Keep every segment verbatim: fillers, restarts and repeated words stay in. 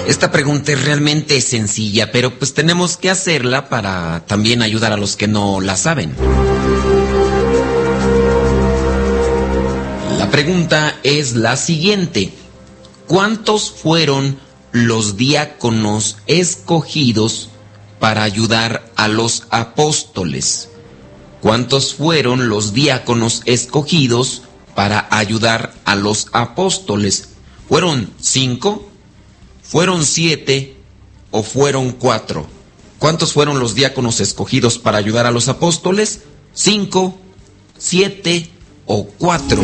Esta pregunta es realmente sencilla, pero pues tenemos que hacerla para también ayudar a los que no la saben. La pregunta es la siguiente: ¿cuántos fueron los diáconos escogidos para ayudar a los apóstoles? ¿Cuántos fueron los diáconos escogidos para ayudar a los apóstoles? ¿Fueron cinco? ¿Fueron siete? ¿O fueron cuatro? ¿Cuántos fueron los diáconos escogidos para ayudar a los apóstoles? ¿Cinco? ¿Siete? ¿O cuatro?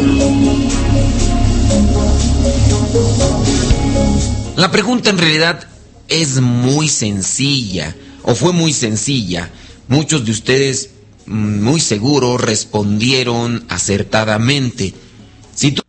La pregunta en realidad es muy sencilla, o fue muy sencilla. Muchos de ustedes muy seguro respondieron acertadamente. Si tú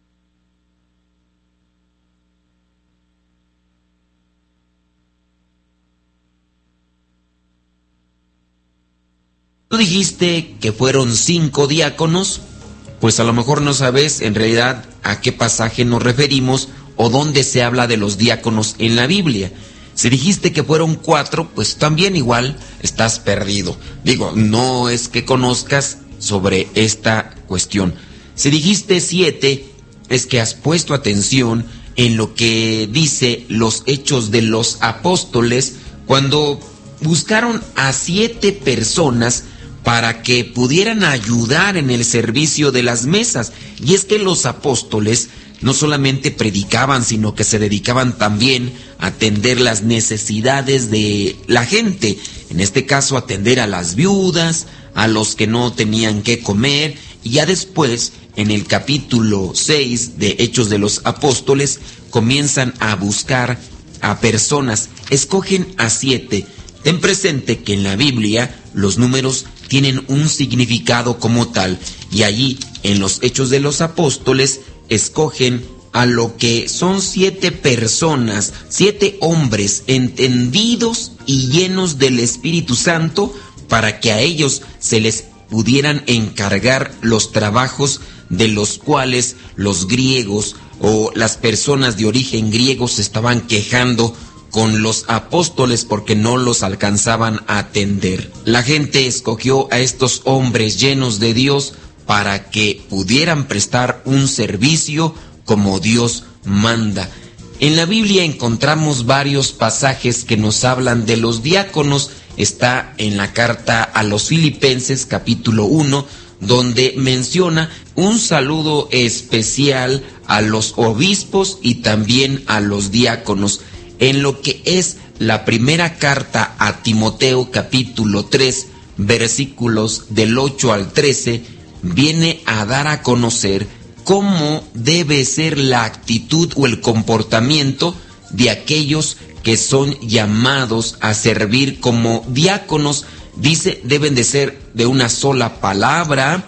Tú dijiste que fueron cinco diáconos, pues a lo mejor no sabes en realidad a qué pasaje nos referimos o dónde se habla de los diáconos en la Biblia. Si dijiste que fueron cuatro, pues también igual estás perdido. Digo, no es que conozcas sobre esta cuestión. Si dijiste siete, es que has puesto atención en lo que dice los Hechos de los Apóstoles, cuando buscaron a siete personas para que pudieran ayudar en el servicio de las mesas. Y es que los apóstoles no solamente predicaban, sino que se dedicaban también a atender las necesidades de la gente. En este caso, atender a las viudas, a los que no tenían qué comer. Y ya después, en el capítulo seis de Hechos de los Apóstoles, comienzan a buscar a personas. Escogen a siete. Ten presente que en la Biblia los números tienen un significado como tal, y allí en los Hechos de los Apóstoles escogen a lo que son siete personas, siete hombres entendidos y llenos del Espíritu Santo, para que a ellos se les pudieran encargar los trabajos de los cuales los griegos o las personas de origen griego se estaban quejando con los apóstoles porque no los alcanzaban a atender. La gente escogió a estos hombres llenos de Dios para que pudieran prestar un servicio como Dios manda. En la Biblia encontramos varios pasajes que nos hablan de los diáconos. Está en la carta a los Filipenses, capítulo uno, donde menciona un saludo especial a los obispos y también a los diáconos. En lo que es la primera carta a Timoteo, capítulo tres, versículos del ocho al trece, viene a dar a conocer cómo debe ser la actitud o el comportamiento de aquellos que son llamados a servir como diáconos. Dice, deben de ser de una sola palabra,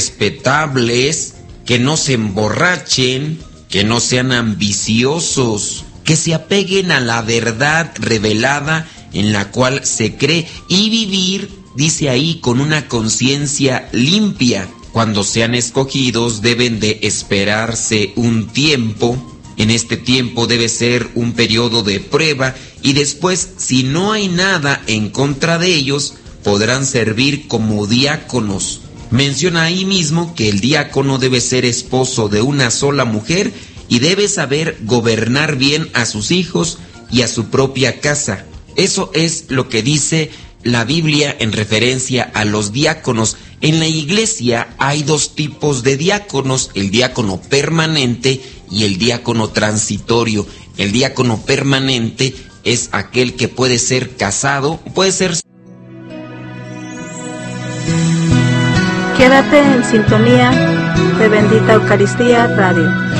respetables, que no se emborrachen, que no sean ambiciosos, que se apeguen a la verdad revelada en la cual se cree, y vivir, dice ahí, con una conciencia limpia. Cuando sean escogidos deben de esperarse un tiempo. En este tiempo debe ser un periodo de prueba, y después, si no hay nada en contra de ellos, podrán servir como diáconos. Menciona ahí mismo que el diácono debe ser esposo de una sola mujer y debe saber gobernar bien a sus hijos y a su propia casa. Eso es lo que dice la Biblia en referencia a los diáconos. En la iglesia hay dos tipos de diáconos: el diácono permanente y el diácono transitorio. El diácono permanente es aquel que puede ser casado, puede ser... Quédate en sintonía de Bendita Eucaristía Radio.